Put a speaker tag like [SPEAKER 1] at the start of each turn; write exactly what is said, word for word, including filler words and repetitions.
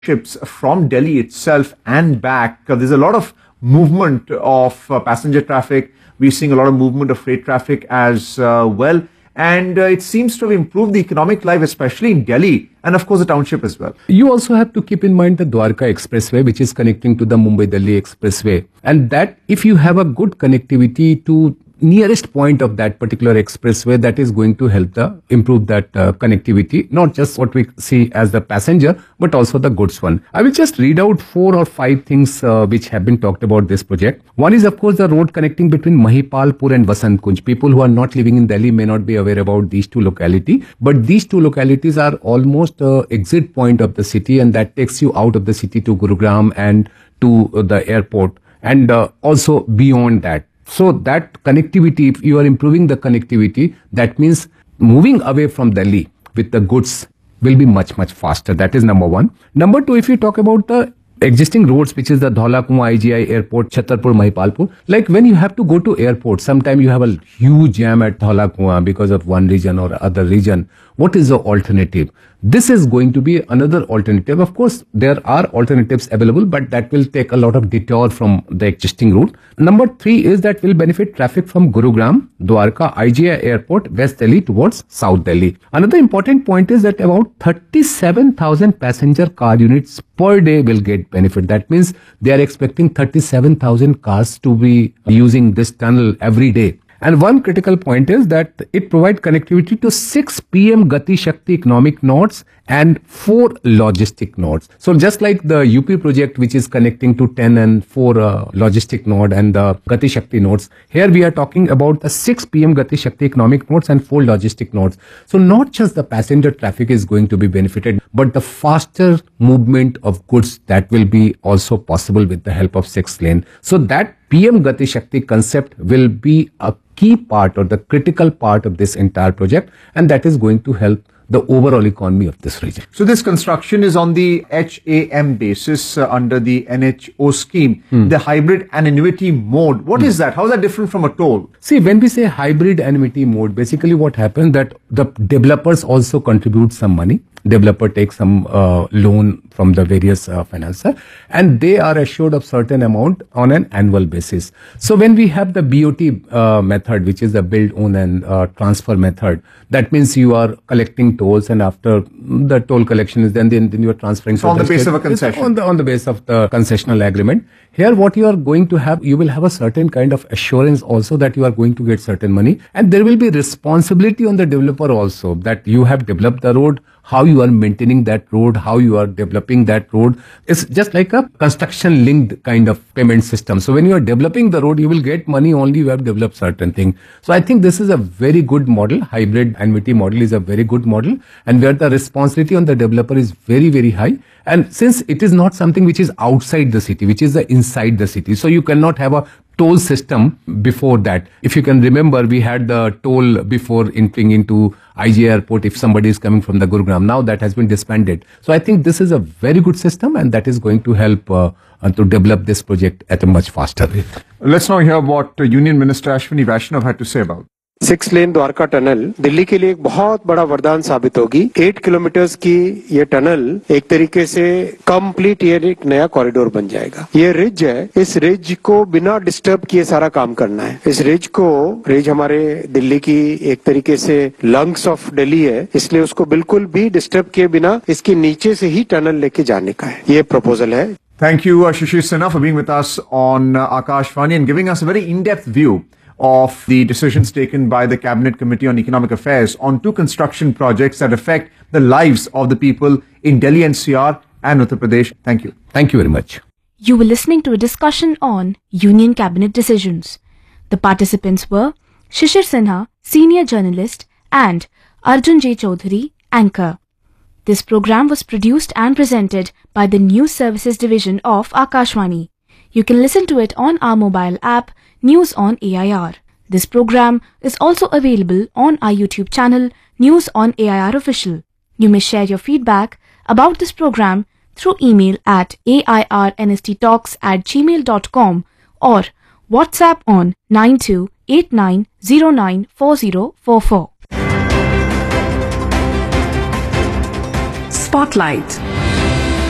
[SPEAKER 1] ships from Delhi itself and back. Uh, there's a lot of movement of uh, passenger traffic. We're seeing a lot of movement of freight traffic as uh, well. And uh, it seems to have improved the economic life, especially in Delhi and, of course, the township as well.
[SPEAKER 2] You also have to keep in mind the Dwarka Expressway, which is connecting to the Mumbai-Delhi Expressway. And that if you have a good connectivity to nearest point of that particular expressway, that is going to help the improve that uh, connectivity, not just what we see as the passenger, but also the goods one. I will just read out four or five things uh, which have been talked about this project. One is, of course, the road connecting between Mahipalpur and Vasant Kunj. People who are not living in Delhi may not be aware about these two localities, but these two localities are almost uh, exit point of the city, and that takes you out of the city to Gurugram and to uh, the airport, and uh, also beyond that. So that connectivity, if you are improving the connectivity, that means moving away from Delhi with the goods will be much, much faster. That is number one. Number two, if you talk about the existing roads, which is the Dhaula Kuan I G I Airport, Chhatarpur, Mahipalpur, like when you have to go to airport, sometimes you have a huge jam at Dhaula Kuan because of one region or other region. What is the alternative? This is going to be another alternative. Of course, there are alternatives available, but that will take a lot of detour from the existing route. Number three is that will benefit traffic from Gurugram, Dwarka, I G I Airport, West Delhi towards South Delhi. Another important point is that about thirty-seven thousand passenger car units per day will get benefit. That means they are expecting thirty-seven thousand cars to be using this tunnel every day. And one critical point is that it provides connectivity to six P M Gati Shakti economic nodes and four logistic nodes. So just like the U P project, which is connecting to ten and four uh, logistic node and the Gati Shakti nodes, here we are talking about the six P M Gati Shakti economic nodes and four logistic nodes. So not just the passenger traffic is going to be benefited, but the faster movement of goods that will be also possible with the help of six lane. So that P M Gati Shakti concept will be a key part or the critical part of this entire project, and that is going to help the overall economy of this region.
[SPEAKER 1] So this construction is on the H A M basis uh, under the N H O scheme, hmm. the hybrid annuity mode. What hmm. is that? How is that different from a toll?
[SPEAKER 2] See, when we say hybrid annuity mode, basically what happens that the developers also contribute some money. Developer takes some uh, loan from the various uh, financer, and they are assured of certain amount on an annual basis. So when we have the B O T uh, method, which is the build, own and uh, transfer method, that means you are collecting tolls, and after the toll collection is done, then, then you are transferring.
[SPEAKER 1] So on the basis of a concession.
[SPEAKER 2] On the, on the basis of the concessional agreement. Here what you are going to have, you will have a certain kind of assurance also that you are going to get certain money, and there will be responsibility on the developer also that you have developed the road, how you are maintaining that road, how you are developing that road. It's just like a construction linked kind of payment system. So when you are developing the road, you will get money only you have developed certain thing. So I think this is a very good model. Hybrid annuity model is a very good model, and where the responsibility on the developer is very, very high. And since it is not something which is outside the city, which is the inside the city, so you cannot have a toll system before that. If you can remember, we had the toll before entering into I G I Airport if somebody is coming from the Gurugram. Now that has been disbanded. So I think this is a very good system, and that is going to help uh, uh, to develop this project at a much faster rate.
[SPEAKER 1] Let's now hear what uh, Union Minister Ashwini Vaishnav had to say about it.
[SPEAKER 3] Six lane Dwarka tunnel Delhi के लिए एक बहुत बड़ा वरदान साबित होगी। Eight kilometres की ये टनल एक तरीके से कंप्लीट ये एक नया कॉरिडोर बन जाएगा। ये रिज है, इस रिज को बिना डिस्टर्ब किए सारा काम करना है। इस रिज को रिज हमारे दिल्ली की एक तरीके से लंग्स ऑफ दिल्ली है, इसलिए उसको बिल्कुल भी डिस्टर्ब किए बिना इसके नीचे से ही टनल लेके जाने का है। ये प्रपोजल है।
[SPEAKER 1] Thank you, uh, Shishir Sinha, for being with us on uh, Akashvani and giving us a very in-depth view of the decisions taken by the Cabinet Committee on Economic Affairs on two construction projects that affect the lives of the people in Delhi N C R and Uttar Pradesh. Thank you.
[SPEAKER 2] Thank you very much.
[SPEAKER 4] You were listening to a discussion on Union Cabinet decisions. The participants were Shishir Sinha, senior journalist, and Arjun J. Chaudhary, anchor. This program was produced and presented by the News Services Division of Akashvani. You can listen to it on our mobile app, News on A I R. This program is also available on our YouTube channel, News on A I R Official. You may share your feedback about this program through email at airnsttalks at gmail dot com or WhatsApp on nine two eight nine zero nine four zero four four.
[SPEAKER 5] Spotlight.